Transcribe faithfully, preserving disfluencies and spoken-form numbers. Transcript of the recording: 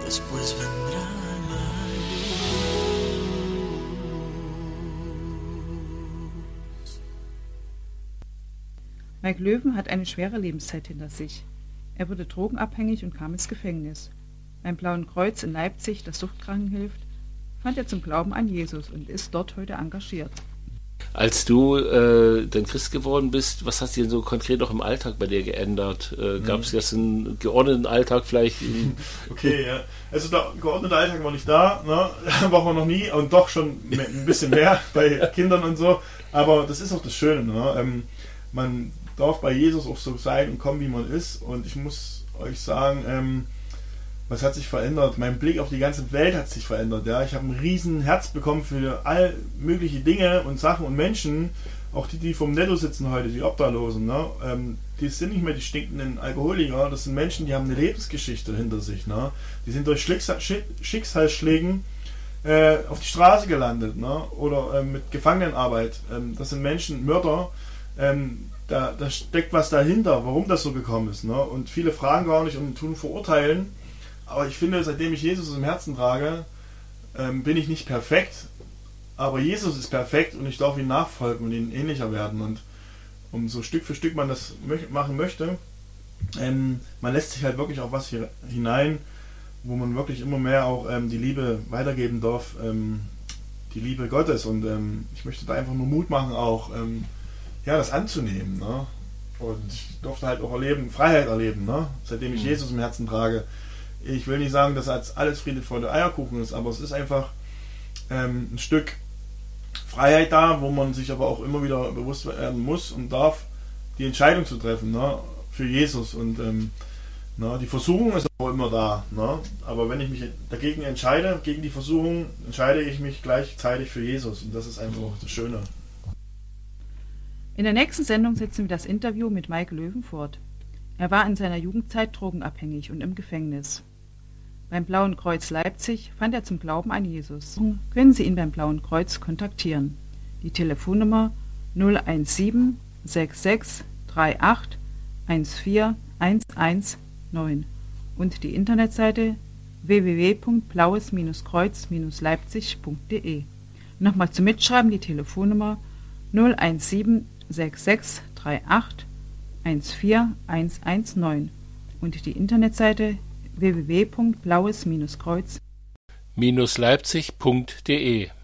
después vendrá la luz. Mike Löwen hat eine schwere Lebenszeit hinter sich. Er wurde drogenabhängig und kam ins Gefängnis. Beim Blauen Kreuz in Leipzig, das Suchtkranken hilft, fand er zum Glauben an Jesus und ist dort heute engagiert. Als du äh, dann Christ geworden bist, was hat sich denn so konkret auch im Alltag bei dir geändert? Äh, Gab es jetzt einen geordneten Alltag vielleicht? Okay, ja. Also der geordnete Alltag war nicht da, ne? War wir noch nie und doch schon ein bisschen mehr bei Kindern und so. Aber das ist auch das Schöne, ne? Ähm, man darf bei Jesus auch so sein und kommen, wie man ist. Und ich muss euch sagen, ähm, was hat sich verändert? Mein Blick auf die ganze Welt hat sich verändert. Ja? Ich habe ein riesen Herz bekommen für all mögliche Dinge und Sachen und Menschen, auch die, die vom Netto sitzen heute, die Obdachlosen. Ne? Ähm, die sind nicht mehr die stinkenden Alkoholiker, das sind Menschen, die haben eine Lebensgeschichte hinter sich. Ne? Die sind durch Schicksalsschlägen äh, auf die Straße gelandet, ne? Oder äh, mit Gefangenenarbeit. Ähm, das sind Menschen, Mörder. Ähm, da, da steckt was dahinter, warum das so gekommen ist. Ne? Und viele fragen gar nicht und tun verurteilen. Aber ich finde, seitdem ich Jesus im Herzen trage, ähm, bin ich nicht perfekt. Aber Jesus ist perfekt und ich darf ihm nachfolgen und ihm ähnlicher werden. Und um so Stück für Stück man das mö- machen möchte, ähm, man lässt sich halt wirklich auf was hier hinein, wo man wirklich immer mehr auch ähm, die Liebe weitergeben darf, ähm, die Liebe Gottes. Und ähm, ich möchte da einfach nur Mut machen, auch ähm, ja, das anzunehmen. Ne? Und ich durfte halt auch erleben, Freiheit erleben, ne? Seitdem ich mhm. Jesus im Herzen trage. Ich will nicht sagen, dass als alles Friede, Freude, Eierkuchen ist, aber es ist einfach ähm, ein Stück Freiheit da, wo man sich aber auch immer wieder bewusst werden muss und darf, die Entscheidung zu treffen, ne, für Jesus. Und ähm, ne, die Versuchung ist auch immer da. Ne? Aber wenn ich mich dagegen entscheide, gegen die Versuchung, entscheide ich mich gleichzeitig für Jesus. Und das ist einfach auch das Schöne. In der nächsten Sendung setzen wir das Interview mit Mike Löwen fort. Er war in seiner Jugendzeit drogenabhängig und im Gefängnis. Beim Blauen Kreuz Leipzig fand er zum Glauben an Jesus. Können Sie ihn beim Blauen Kreuz kontaktieren. Die Telefonnummer null eins sieben sechs sechs drei acht eins vier eins eins neun und die Internetseite w w w punkt blaues kreuz leipzig punkt d e. Nochmal zum Mitschreiben die Telefonnummer null eins sieben sechs sechs drei acht eins vier eins eins neun und die Internetseite w w w punkt blaues kreuz leipzig punkt d e